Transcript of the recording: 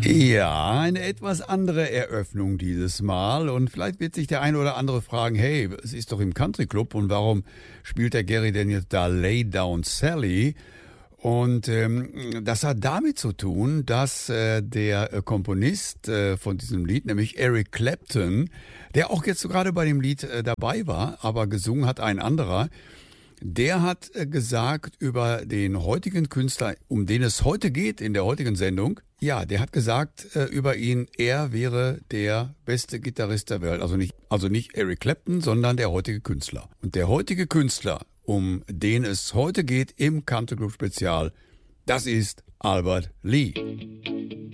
Ja, eine etwas andere Eröffnung dieses Mal und vielleicht wird sich der eine oder andere fragen, hey, es ist doch im Country Club und warum spielt der Gary denn jetzt da Lay Down Sally? Und das hat damit zu tun, dass der Komponist von diesem Lied, nämlich Eric Clapton, der auch jetzt so gerade bei dem Lied dabei war, aber gesungen hat ein anderer, der hat gesagt über den heutigen Künstler, um den es heute geht in der heutigen Sendung. Ja, der hat gesagt über ihn, er wäre der beste Gitarrist der Welt. Also nicht Eric Clapton, sondern der heutige Künstler. Und der heutige Künstler, um den es heute geht im Country Club Spezial, das ist Albert Lee.